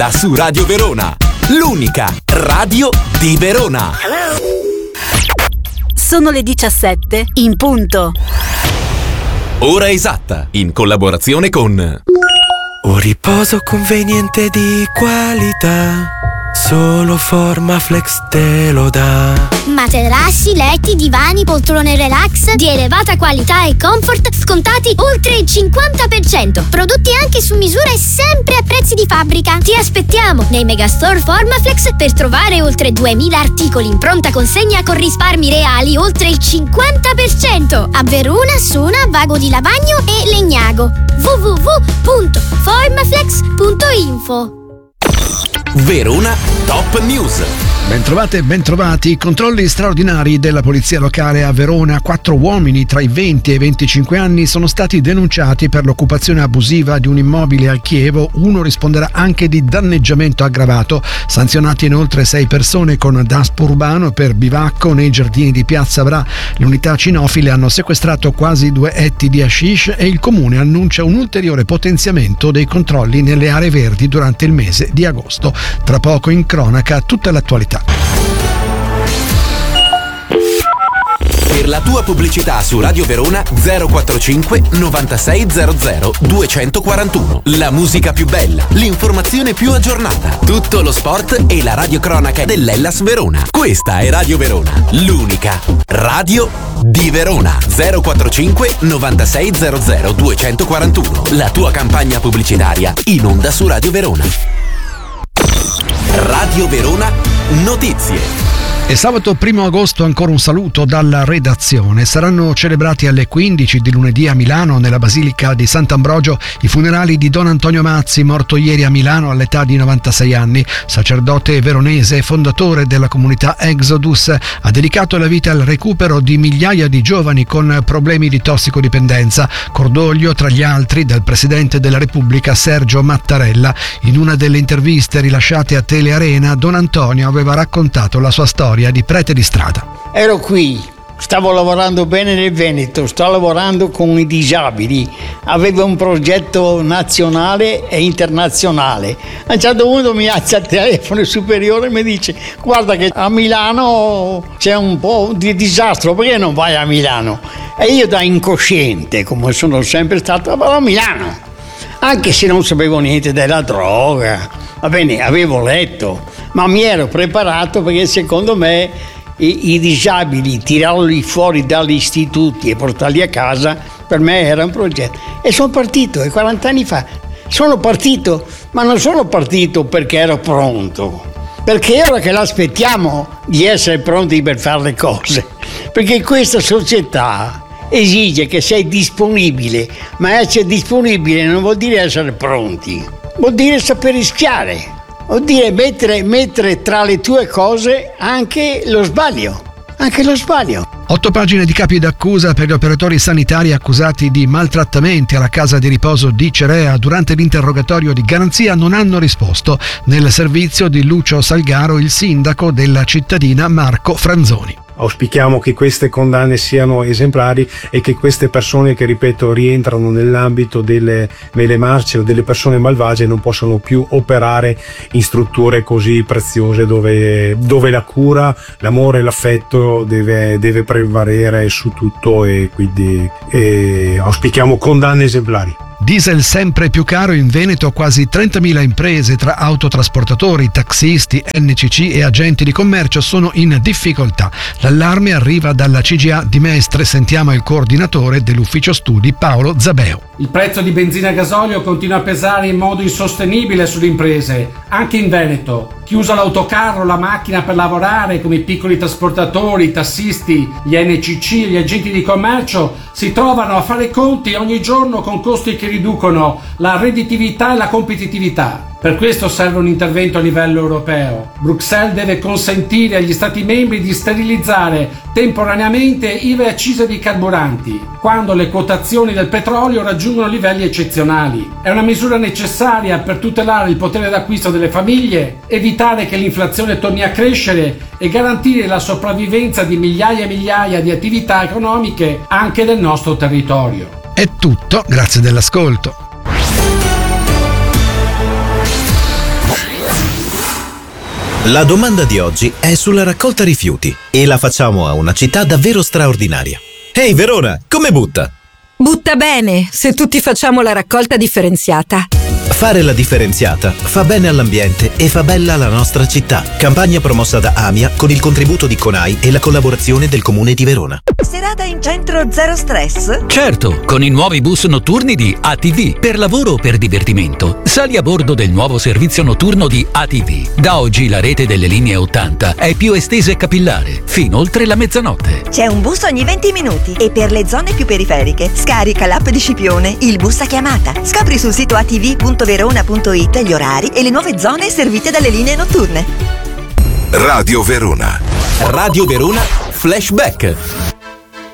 Su Radio Verona, l'unica radio di Verona. Sono le 17 in punto. Ora esatta, in collaborazione con Un riposo conveniente di qualità, solo Formaflex te lo dà. Materassi, letti, divani, poltrone relax di elevata qualità e comfort, scontati oltre il 50%. Prodotti anche su misura e sempre a prezzi di fabbrica. Ti aspettiamo nei megastore Formaflex per trovare oltre 2000 articoli in pronta consegna con risparmi reali oltre il 50%. A Verona, Sona, Vago di Lavagno e Legnago. www.formaflex.info. Verona Top News. Bentrovate e bentrovati. Controlli straordinari della polizia locale a Verona. 4 uomini tra i 20 e i 25 anni sono stati denunciati per l'occupazione abusiva di un immobile al Chievo. Uno risponderà anche di danneggiamento aggravato. Sanzionati inoltre 6 persone con daspo urbano per bivacco nei giardini di Piazza Bra. Le unità cinofile hanno sequestrato quasi 2 etti di hashish e il comune annuncia un ulteriore potenziamento dei controlli nelle aree verdi durante il mese di agosto. Tra poco in cronaca tutta l'attualità. Per la tua pubblicità su Radio Verona 045 9600 241. La musica più bella, l'informazione più aggiornata, tutto lo sport e la radiocronaca dell'Hellas Verona. Questa è Radio Verona, l'unica radio di Verona. 045 9600 241. La tua campagna pubblicitaria in onda su Radio Verona. Radio Verona Notizie. E sabato 1 agosto ancora un saluto dalla redazione. Saranno celebrati alle 15 di lunedì a Milano, nella Basilica di Sant'Ambrogio, i funerali di Don Antonio Mazzi, morto ieri a Milano all'età di 96 anni. Sacerdote veronese e fondatore della comunità Exodus, ha dedicato la vita al recupero di migliaia di giovani con problemi di tossicodipendenza. Cordoglio, tra gli altri, del Presidente della Repubblica Sergio Mattarella. In una delle interviste rilasciate a Telearena, Don Antonio aveva raccontato la sua storia di prete di strada. Ero qui, stavo lavorando bene nel Veneto, sto lavorando con i disabili, avevo un progetto nazionale e internazionale. A un certo punto mi alza il telefono superiore e mi dice: guarda che a Milano c'è un po' di disastro, perché non vai a Milano? E io, da incosciente come sono sempre stato, vado a Milano, anche se non sapevo niente della droga. Va bene, avevo letto, ma mi ero preparato, perché secondo me i disabili, tirarli fuori dagli istituti e portarli a casa, per me era un progetto. E sono partito, 40 anni fa. Sono partito, ma non sono partito perché ero pronto, perché è ora che l'aspettiamo di essere pronti per fare le cose, perché questa società esige che sei disponibile, ma essere disponibile non vuol dire essere pronti, vuol dire saper rischiare. Vuol dire mettere tra le tue cose anche lo sbaglio. 8 pagine di capi d'accusa per gli operatori sanitari accusati di maltrattamenti alla casa di riposo di Cerea. Durante l'interrogatorio di garanzia non hanno risposto. Nel servizio di Lucio Salgaro, il sindaco della cittadina Marco Franzoni. Auspichiamo che queste condanne siano esemplari e che queste persone, che ripeto rientrano nell'ambito delle marce o delle persone malvagie, non possano più operare in strutture così preziose dove la cura, l'amore e l'affetto deve prevalere su tutto, e quindi auspichiamo condanne esemplari. Diesel sempre più caro in Veneto, quasi 30.000 imprese tra autotrasportatori, taxisti, NCC e agenti di commercio sono in difficoltà. L'allarme arriva dalla CGA di Mestre. Sentiamo il coordinatore dell'ufficio studi, Paolo Zabeo. Il prezzo di benzina e gasolio continua a pesare in modo insostenibile sulle imprese, anche in Veneto. Chi usa l'autocarro, la macchina per lavorare, come i piccoli trasportatori, i tassisti, gli NCC e gli agenti di commercio, si trovano a fare i conti ogni giorno con costi che riducono la redditività e la competitività. Per questo serve un intervento a livello europeo. Bruxelles deve consentire agli Stati membri di sterilizzare temporaneamente IVA e accise dei carburanti, quando le quotazioni del petrolio raggiungono livelli eccezionali. È una misura necessaria per tutelare il potere d'acquisto delle famiglie, evitare che l'inflazione torni a crescere e garantire la sopravvivenza di migliaia e migliaia di attività economiche anche del nostro territorio. È tutto, grazie dell'ascolto. La domanda di oggi è sulla raccolta rifiuti e la facciamo a una città davvero straordinaria. Ehi Verona, come butta? Butta bene, se tutti facciamo la raccolta differenziata. Fare la differenziata fa bene all'ambiente e fa bella la nostra città. Campagna promossa da AMIA con il contributo di CONAI e la collaborazione del Comune di Verona. Serata in centro zero stress? Certo, con i nuovi bus notturni di ATV. Per lavoro o per divertimento, sali a bordo del nuovo servizio notturno di ATV. Da oggi la rete delle linee 80 è più estesa e capillare, fino oltre la mezzanotte. C'è un bus ogni 20 minuti e per le zone più periferiche scarica l'app di Scipione, il bus a chiamata. Scopri sul sito atv.verona.it gli orari e le nuove zone servite dalle linee notturne. Radio Verona. Radio Verona Flashback.